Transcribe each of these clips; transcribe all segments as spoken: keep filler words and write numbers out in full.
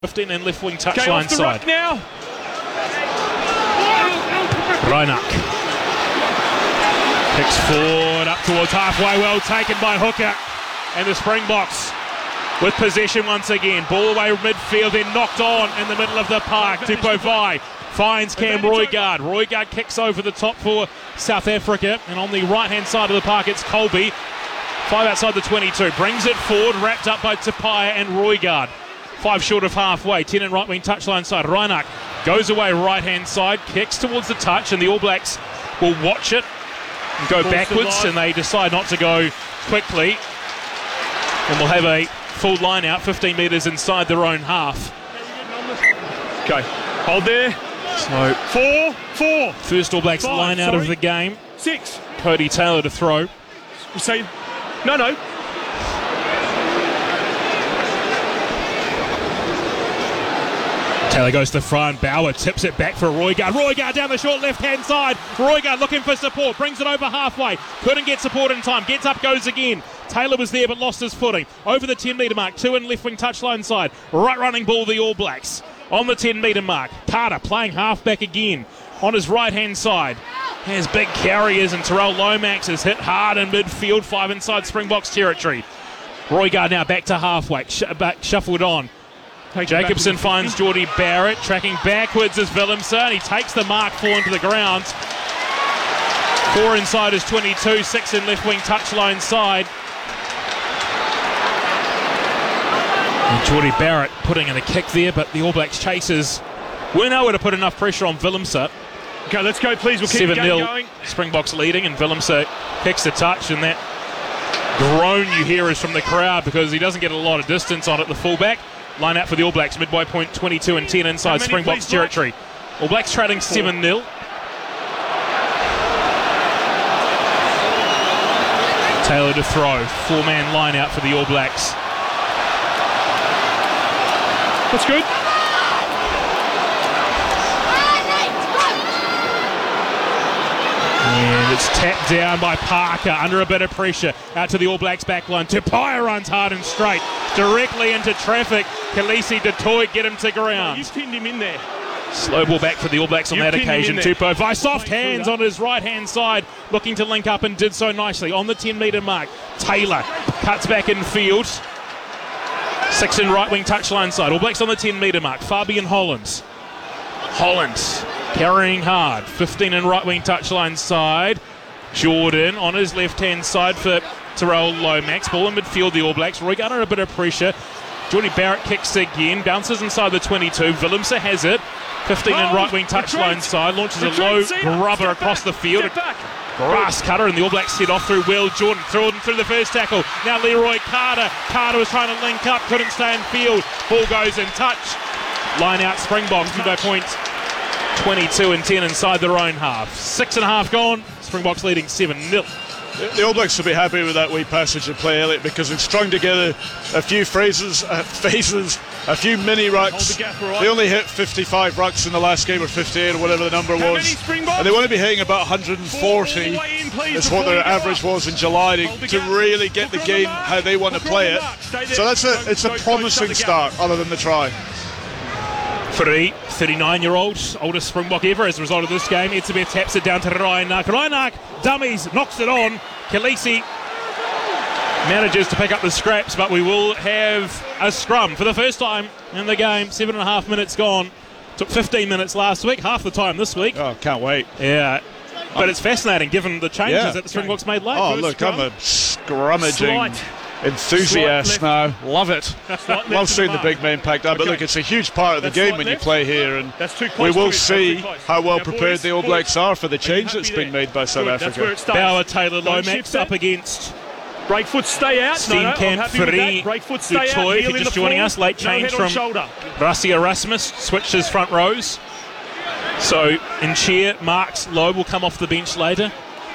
fifteen and left wing touchline okay, side. Now. Reinach kicks forward up towards halfway, well taken by Hooker, and the Springboks with possession once again. Ball away midfield, then knocked on in the middle of the park. Tupovai finds Cam Roigard. Roigard kicks over the top for South Africa, and on the right hand side of the park it's Colby. Five outside the twenty-two, brings it forward, wrapped up by Tapia and Roigard. Five short of halfway, ten in right wing touchline side. Reinach goes away right hand side, kicks towards the touch, and the All Blacks will watch it and go backwards, and they decide not to go quickly, and we'll have a full line out fifteen metres inside their own half. Okay, hold there. So four, four. First All Blacks Five, line out sorry. of the game. Six. Cody Taylor to throw. We say, no, no. Taylor goes to the front, Bauer tips it back for Roigard. Roigard down the short left-hand side. Roigard looking for support, brings it over halfway. Couldn't get support in time, gets up, goes again. Taylor was there but lost his footing. Over the ten metre mark, two in left-wing touchline side. Right running ball, the All Blacks. On the ten metre mark, Carter playing halfback again. On his right-hand side, has big carriers, and Terrell Lomax is hit hard in midfield, five inside Springboks territory. Roigard now back to halfway, sh- back, shuffled on. Take Jacobson finds Geordie Barrett, tracking backwards as Willemse, and he takes the mark four into the ground. Four inside his twenty-two, six in left wing touchline side. And Geordie Barrett putting in a kick there, but the All Blacks chasers were nowhere to put enough pressure on Willemse. Okay, let's go, please. We'll keep seven nil, going. Springboks leading, and Willemse kicks the touch, and that groan you hear is from the crowd because he doesn't get a lot of distance on it, the fullback. Line out for the All Blacks, midway point twenty-two and ten inside many, Springboks please, territory. All Blacks trailing seven nil. Taylor to throw, four-man line out for the All Blacks. That's good. And it's tapped down by Parker under a bit of pressure. Out to the All Blacks back line. Tapia runs hard and straight, directly into traffic. Khaleesi Detoy get him to ground. You pinned him in there. Slow ball back for the All Blacks on You that pinned him occasion. in there. Tupovai, soft hands on his right hand side, looking to link up and did so nicely. On the ten metre mark, Taylor cuts back in field. Six in right wing touchline side. All Blacks on the ten metre mark. Fabian Hollands. Hollands carrying hard. fifteen in right wing touchline side. Jordan on his left hand side for Terrell Lomax. Ball in midfield, the All Blacks. Roigard under a bit of pressure. Geordie Barrett kicks again. Bounces inside the twenty-two. Willemse has it. fifteen in right wing touchline side. Launches a low grubber across the field. Grass cutter, and the All Blacks set off through Will Jordan. Threw it through the first tackle. Now Leroy Carter. Carter was trying to link up. Couldn't stay in field. Ball goes in touch. Line out Springboks. Midway point twenty-two and ten inside their own half. Six and a half gone. Springboks leading seven nil. The All Blacks will be happy with that wee passage of play, Elliot, because they've strung together a few phrases, uh, phases, a few mini rucks. The gap, right. They only hit fifty-five rucks in the last game, or fifty-eight, or whatever the number How was. many Springboks? And they want to be hitting about one hundred forty. All the way in, please, That's before what their you go average up. was in July to, Hold the to gap. really get the Hook on game the mark. how they want to Hook play on it. the mark. Stay there. So that's a Don't- it's a don't- don't promising shut the gap. start, other than the try. Free, thirty-nine-year-old, oldest Springbok ever as a result of this game. Etzebeth taps it down to Reinach. Reinach dummies, knocks it on. Khaleesi manages to pick up the scraps, but we will have a scrum for the first time in the game. Seven and a half minutes gone. Took fifteen minutes last week, half the time this week. Oh, can't wait. Yeah, but it's fascinating given the changes Yeah. that the Springboks made late. Oh, First look, scrum. I'm a scrummaging Slight. enthusiast Slight now. Love it. Slight left Love to seeing the the big mark. men packed up. But Okay. look, it's a huge part of the That's game slight when you left. play here, and That's too we close will to it. That's see too close. how well Now, prepared boys, the All boys, Blacks are for the are you change happy that's been there? made by South Good, that's where Africa. it stays. Bauer, Taylor, Don't Lomax shift up that. against Breakfoot, stay out. No, no, I'm Steenkamp, happy with Free, that. Breakfoot, stay out. Detoy, Heel if you're in just the joining floor. us, late No change head on from shoulder. Rassi Erasmus, switches front rows. So, in chair, Marks Lowe will come off the bench later.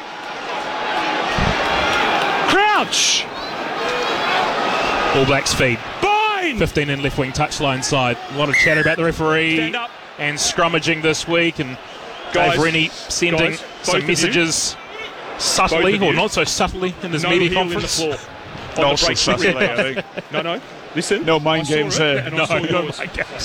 Crouch. All Blacks feed. Fine. fifteen in left wing touchline side. A lot of chatter about the referee Stand up. and scrummaging this week, and Guys, Dave Rennie sending guys, both some of messages subtly, Both of or you. not so subtly, in his No media heel in the conference. floor. On Not the so break. subtly, I think. No, no. Listen. No mind I saw games it, there. and I No, saw no yours. mind games.